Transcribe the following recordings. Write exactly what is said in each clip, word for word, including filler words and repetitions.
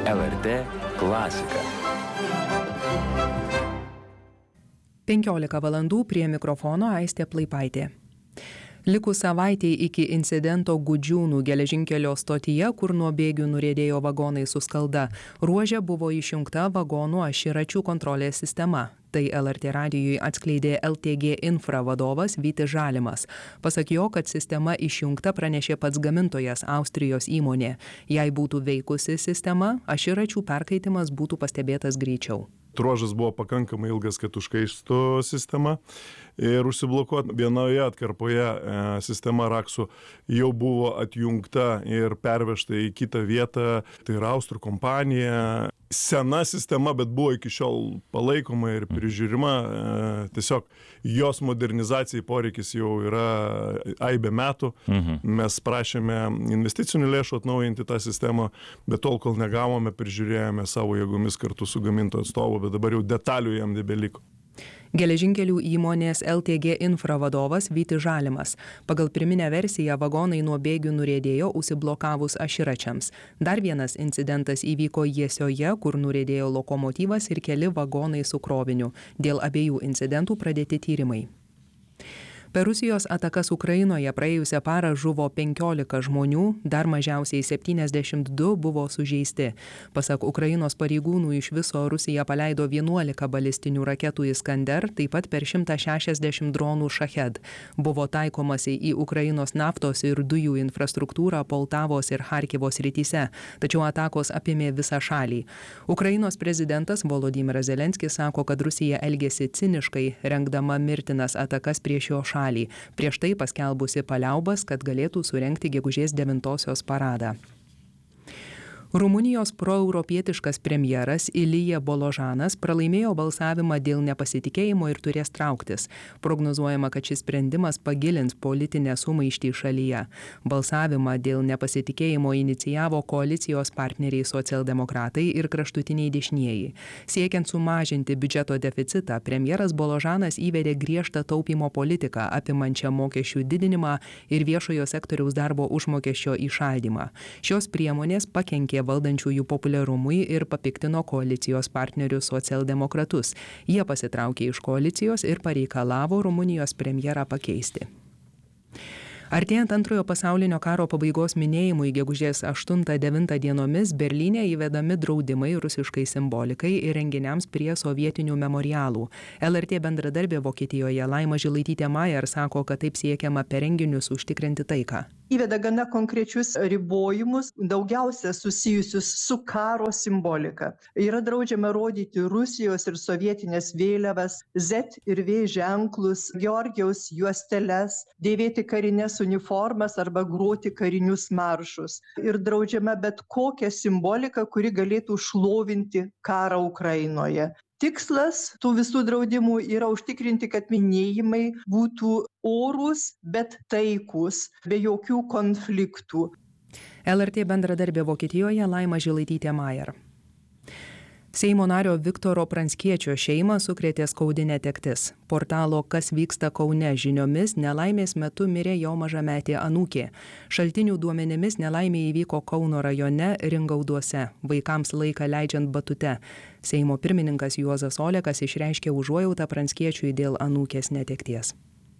L R T klasika. penkiolika valandų prie mikrofono Aistė Plaipaitė. Likus savaitei iki incidento Gudžiūnų geležinkelio stotyje, kur nuo bėgių nuriedėjo vagonai su skalda, ruože buvo išjungta vagonų aširačių kontrolės sistema. Tai L R T radijui atskleidė L T G Infra vadovas Vytis Žalimas. Pasak jo, kad sistema išjungta, pranešė pats gamintojas Austrijos įmonė. Jei būtų veikusi sistema, aširačių perkaitimas būtų pastebėtas greičiau. Ruožas buvo pakankamai ilgas, kad užkaistų sistema ir užsiblokuot vienoje atkarpoje e, sistema raksų jau buvo atjungta ir pervežta į kitą vietą. Tai yra Austrų kompanija. Sena sistema, bet buvo iki šiol palaikoma ir prižiūrima. E, tiesiog jos modernizacijai poreikis jau yra aibė metų. Mhm. Mes prašėme investicinių lėšų atnaujinti tą sistemą, bet tol, kol negavome, prižiūrėjome savo jėgomis kartu su gamintojo atstovu, bet dabar jau detalių jam nebeliko. Geležinkelių įmonės L T G Infra vadovas Vytis Žalimas. Pagal pirminę versiją vagonai nuo bėgių nuriedėjo užsiblokavus aširačiams. Dar vienas incidentas įvyko Jesioje, kur nuriedėjo lokomotyvas ir keli vagonai su kroviniu. Dėl abiejų incidentų pradėti tyrimai. Per Rusijos atakas Ukrainoje praėjusią parą žuvo penkiolika žmonių, dar mažiausiai septyniasdešimt du buvo sužeisti. Pasak Ukrainos pareigūnų, iš viso Rusija paleido vienuolika balistinių raketų Iskander, taip pat per šimtą šešiasdešimt dronų Šached. Buvo taikomasi į Ukrainos naftos ir dujų infrastruktūrą Poltavos ir Charkivo srityse, tačiau atakos apėmė visą šalį. Ukrainos prezidentas Volodymyras Zelenskis sako, kad Rusija elgėsi ciniškai, rengdama mirtinas atakas prieš jo šalį. Prieš tai paskelbusi paliaubas, kad galėtų surengti gegužės devintosios paradą. Rumunijos proeuropietiškas premjeras Ilija Boložanas pralaimėjo balsavimą dėl nepasitikėjimo ir turės trauktis. Prognozuojama, kad šis sprendimas pagilins politinę sumaištį šalyje. Balsavimą dėl nepasitikėjimo inicijavo koalicijos partneriai socialdemokratai ir kraštutiniai dešinieji. Siekiant sumažinti biudžeto deficitą, premjeras Boložanas įvedė griežtą taupymo politiką, apimančią mokesčių didinimą ir viešojo sektoriaus darbo užmokesčio įšaldymą. Šios priemonės pakenkė valdančiųjų populiarumui ir papiktino koalicijos partnerius socialdemokratus. Jie pasitraukė iš koalicijos ir pareikalavo Rumunijos premjerą pakeisti. Artėjant antrojo pasaulinio karo pabaigos minėjimui gegužės aštuntą devintą dienomis Berlyne įvedami draudimai rusiškai simbolikai ir renginiams prie sovietinių memorialų. L R T bendradarbė Vokietijoje Laima Žilaitytė Majer sako, kad taip siekiama per renginius užtikrinti taiką. Įveda gana konkrečius ribojimus, daugiausia susijusius su karo simbolika. Yra draudžiama rodyti Rusijos ir sovietinės vėliavas, Z ir V ženklus, Georgijaus juosteles, dėvėti karinės uniformas arba groti karinius maršus. Ir draudžiama bet kokią simboliką, kuri galėtų šlovinti karą Ukrainoje. Tikslas tų visų draudimų yra užtikrinti, kad minėjimai būtų orūs, bet taikūs, be jokių konfliktų. L R T bendradarbė Vokietijoje Laima Žilaitytė Majer. Seimo nario Viktoro Pranckiečio šeimą sukrėtė skaudi netektis. Portalo Kas vyksta Kaune žiniomis nelaimės metu mirė jo mažametė anūkė. Šaltinių duomenimis nelaimė įvyko Kauno rajone Ringauduose, vaikams laiką leidžiant batute. Seimo pirmininkas Juozas Olekas išreiškė užuojautą Pranckiečiui dėl anūkės netekties.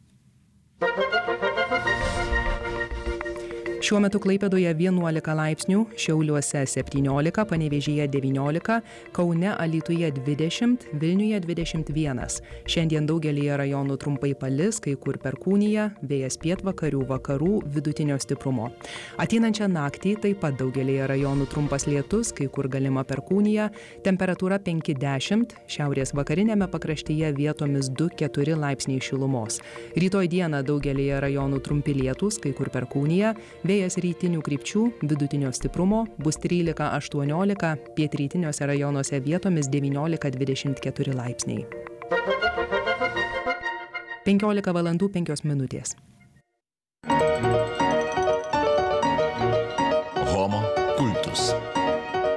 Šiuo metu Klaipėdoje vienuolika laipsnių, Šiauliuose septyniolika, Panevėžyje devyniolika, Kaune, Alytuje dvidešimt, Vilniuje dvidešimt vienas. Šiandien daugelyje rajonų trumpai palis, kai kur perkūnija, vėjas pietvakarių vakarų vidutinio stiprumo. Ateinančią naktį taip pat daugelyje rajonų trumpas lietus, kai kur galima perkūnija, temperatūra penki dešimt, šiaurės vakarinėme pakraštyje vietomis du keturi laipsniai šilumos. Rytoj dieną daugelyje rajonų trumpi lietus, kai kur perkūnija, vėjas rytinių krypčių, vidutinio stiprumo, bus trylika aštuoniolika, pietrytiniuose rajonuose vietomis devyniolika dvidešimt keturi laipsniai. penkiolika valandų penkios minutės.